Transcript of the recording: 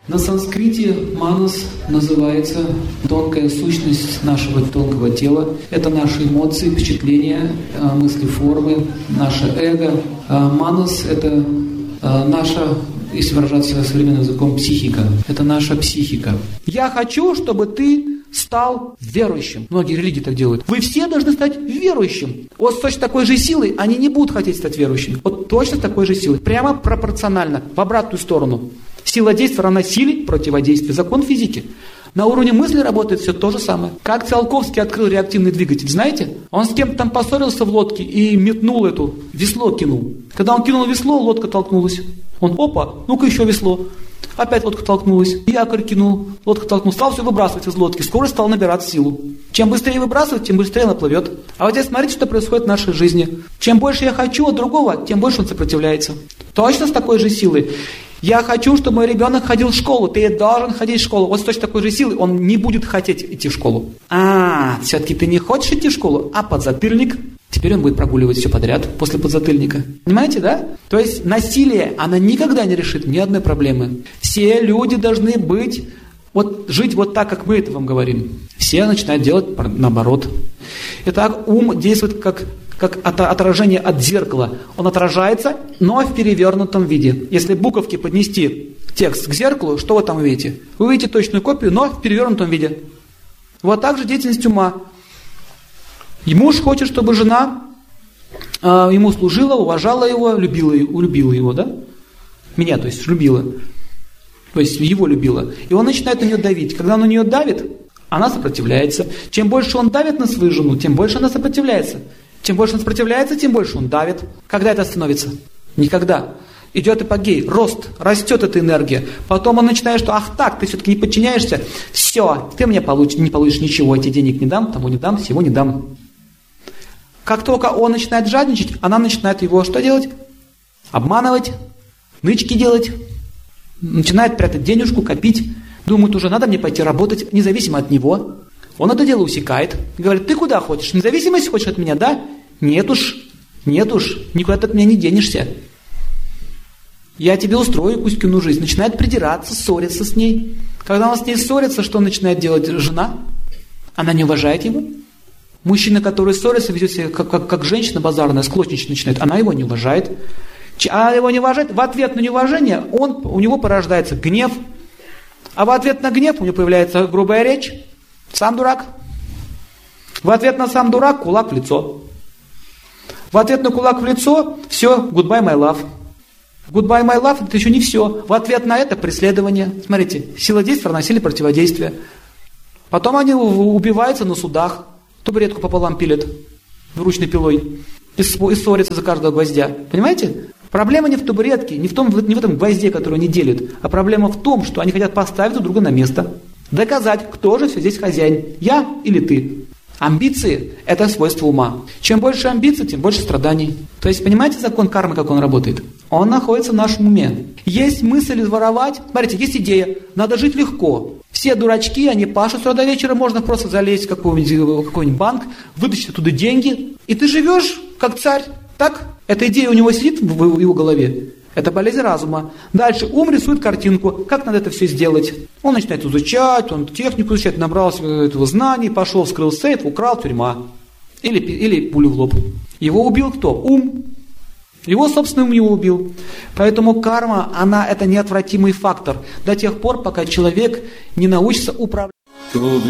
На санскрите манас называется тонкая сущность нашего тонкого тела. Это наши эмоции, впечатления, мысли, формы, наше эго. Манас – это наша, если выражаться современным языком, психика. Это наша психика. Я хочу, чтобы ты стал верующим. Многие религии так делают. Вы все должны стать верующим. Вот с точно такой же силой они не будут хотеть стать верующими. Вот точно с такой же силой. Прямо пропорционально, в обратную сторону. Сила действия равна силе противодействия. Закон физики. На уровне мысли работает все то же самое. Как Циолковский открыл реактивный двигатель, знаете? Он с кем-то там поссорился в лодке и метнул весло кинул. Когда он кинул весло, лодка толкнулась. Он, опа, ну-ка еще весло. Опять лодка толкнулась. Якорь кинул, лодка толкнулась. Стал все выбрасывать из лодки. Скорость стала набирать силу. Чем быстрее выбрасывать, тем быстрее она плывет. А вот здесь смотрите, что происходит в нашей жизни. Чем больше я хочу от другого, тем больше он сопротивляется. Точно с такой же силой. Я хочу, чтобы мой ребенок ходил в школу. Ты должен ходить в школу. Вот с точно такой же силой он не будет хотеть идти в школу. Все-таки ты не хочешь идти в школу? А подзатыльник? Теперь он будет прогуливать все подряд после подзатыльника. Понимаете, да? То есть насилие, оно никогда не решит ни одной проблемы. Все люди должны жить вот так, как мы это вам говорим. Все начинают делать наоборот. Итак, ум действует как отражение от зеркала. Он отражается, но в перевернутом виде. Если буковки поднести текст к зеркалу, что вы там увидите? Вы увидите точную копию, но в перевернутом виде. Вот так же деятельность ума. И муж хочет, чтобы жена ему служила, уважала его, любила его, да? Меня, то есть, любила. То есть, его любила. И он начинает на нее давить. Когда он на нее давит, она сопротивляется. Чем больше он давит на свою жену, тем больше она сопротивляется. Чем больше он сопротивляется, тем больше он давит. Когда это остановится? Никогда. Идет эпогей, растет эта энергия. Потом он начинает, что ах так, ты все-таки не подчиняешься. Все, ты мне не получишь ничего, я тебе денег не дам, тому не дам, всего не дам. Как только он начинает жадничать, она начинает его что делать? Обманывать, нычки делать. Начинает прятать денежку, копить. Думает, уже надо мне пойти работать, независимо от него. Он это дело усекает. Говорит, ты куда хочешь? Независимость хочешь от меня, да? Нет уж, никуда ты от меня не денешься. Я тебе устрою Кузькину жизнь. Начинает придираться, ссориться с ней. Когда он с ней ссорится, что начинает делать жена? Она не уважает его. Мужчина, который ссорится, ведет себя как женщина базарная, склочничать начинает. Она его не уважает. Она его не уважает. В ответ на неуважение у него порождается гнев. А в ответ на гнев у него появляется грубая речь. Сам дурак. В ответ на сам дурак кулак в лицо. В ответ на кулак в лицо все, goodbye my love. Goodbye my love это еще не все. В ответ на это преследование. Смотрите, сила действия равна силе противодействия. Потом они убиваются на судах. Табуретку пополам пилят ручной пилой и ссорятся за каждого гвоздя. Понимаете? Проблема не в табуретке, не в этом гвозде, который они делят, а проблема в том, что они хотят поставить друг друга на место. Доказать, кто же здесь хозяин, я или ты. Амбиции – это свойство ума. Чем больше амбиций, тем больше страданий. То есть, понимаете закон кармы, как он работает? Он находится в нашем уме. Есть мысль воровать. Смотрите, есть идея. Надо жить легко. Все дурачки, они пашут с утра до вечера. Можно просто залезть в какой-нибудь банк, вытащить оттуда деньги. И ты живешь как царь. Так? Эта идея у него сидит в его голове. Это болезнь разума. Дальше ум рисует картинку, как надо это все сделать. Он начинает изучать, он технику изучает, набрался этого знаний, пошел, вскрыл сейф, украл, тюрьма. Или пулю в лоб. Его убил кто? Ум. Его собственный ум его убил. Поэтому карма, это неотвратимый фактор. До тех пор, пока человек не научится управлять.